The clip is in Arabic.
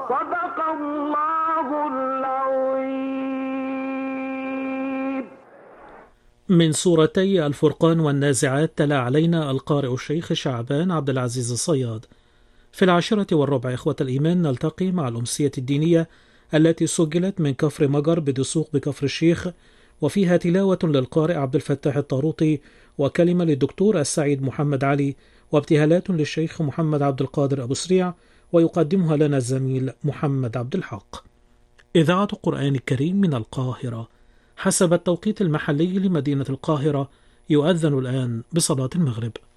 صدق الله العظيم. من سورتي الفرقان والنازعات تلا علينا القارئ الشيخ شعبان عبد العزيز الصياد. في 10:15 إخوة الإيمان نلتقي مع الأمسية الدينية التي سجلت من كفر مجر بدسوق بكفر الشيخ، وفيها تلاوة للقارئ عبد الفتاح الطاروطي وكلمة للدكتور السعيد محمد علي وابتهالات للشيخ محمد عبد القادر أبو سريع، ويقدمها لنا الزميل محمد عبد الحق. إذاعة القرآن الكريم من القاهرة. حسب التوقيت المحلي لمدينة القاهرة يؤذن الآن بصلاة المغرب.